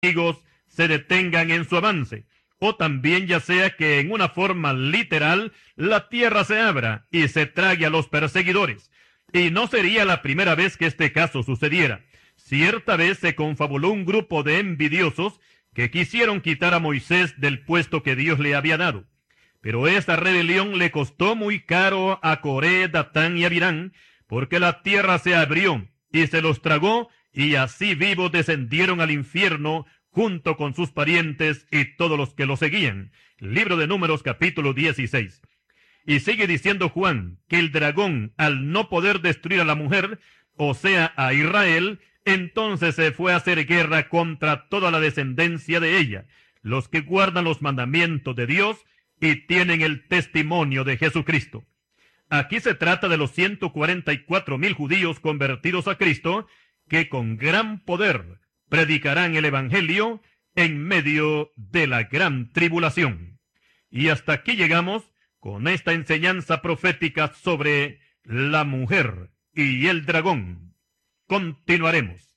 enemigos se detengan en su avance, o también ya sea que en una forma literal la tierra se abra y se trague a los perseguidores. Y no sería la primera vez que este caso sucediera. Cierta vez se confabuló un grupo de envidiosos que quisieron quitar a Moisés del puesto que Dios le había dado. Pero esta rebelión le costó muy caro a Coré, Datán y Abirán, porque la tierra se abrió y se los tragó, y así vivos descendieron al infierno junto con sus parientes y todos los que lo seguían. Libro de Números, capítulo 16. Y sigue diciendo Juan que el dragón, al no poder destruir a la mujer, o sea, a Israel, entonces se fue a hacer guerra contra toda la descendencia de ella, los que guardan los mandamientos de Dios y tienen el testimonio de Jesucristo. Aquí se trata de los 144,000 judíos convertidos a Cristo, que con gran poder predicarán el Evangelio en medio de la gran tribulación. Y hasta aquí llegamos con esta enseñanza profética sobre la mujer y el dragón. Continuaremos.